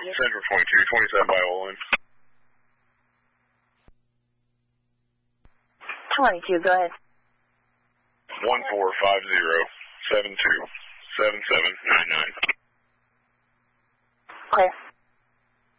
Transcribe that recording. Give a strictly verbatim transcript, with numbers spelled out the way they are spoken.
Central twenty-two, twenty-seven by Olin. twenty-two, go ahead. one four five zero seven two seven seven nine nine. Clear.